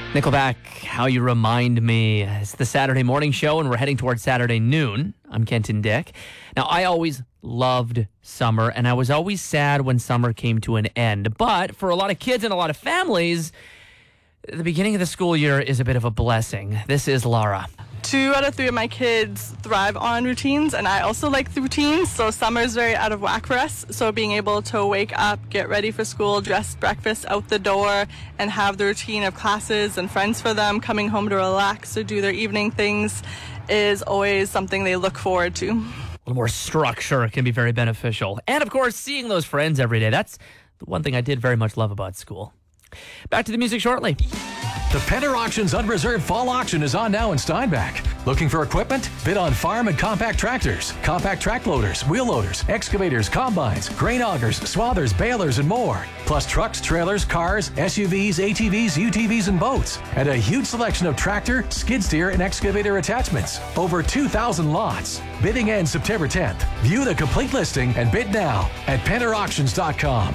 Nickelback, How You Remind Me. It's the Saturday morning show, and we're heading towards Saturday noon. I'm Kenton Dick. Now, I always loved summer, and I was always sad when summer came to an end. But for a lot of kids and a lot of families, the beginning of the school year is a bit of a blessing. This is Laura. 2 out of 3 of my kids thrive on routines, and I also like the routines, so summer's very out of whack for us. So being able to wake up, get ready for school, dress, breakfast, out the door, and have the routine of classes and friends for them, coming home to relax or do their evening things is always something they look forward to. A little more structure can be very beneficial. And, of course, seeing those friends every day. That's the one thing I did very much love about school. Back to the music shortly. The Penner Auctions Unreserved Fall Auction is on now in Steinbach. Looking for equipment? Bid on farm and compact tractors, compact track loaders, wheel loaders, excavators, combines, grain augers, swathers, balers, and more. Plus trucks, trailers, cars, SUVs, ATVs, UTVs, and boats. And a huge selection of tractor, skid steer, and excavator attachments. Over 2,000 lots. Bidding ends September 10th. View the complete listing and bid now at PennerAuctions.com.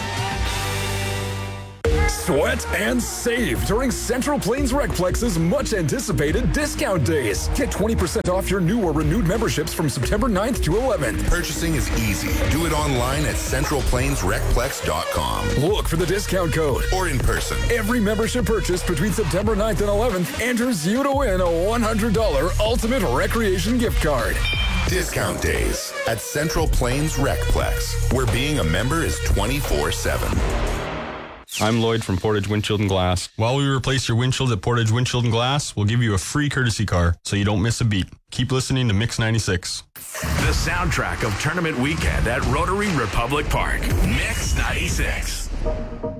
Sweat and save during Central Plains Recplex's much-anticipated discount days. Get 20% off your new or renewed memberships from September 9th to 11th. Purchasing is easy. Do it online at centralplainsrecplex.com. Look for the discount code. Or in person. Every membership purchase between September 9th and 11th enters you to win a $100 Ultimate Recreation gift card. Discount days at Central Plains Recplex, where being a member is 24/7. I'm Lloyd from Portage Windshield and Glass. While we replace your windshield at Portage Windshield and Glass, we'll give you a free courtesy car so you don't miss a beat. Keep listening to Mix 96. The soundtrack of tournament weekend at Rotary Republic Park. Mix 96.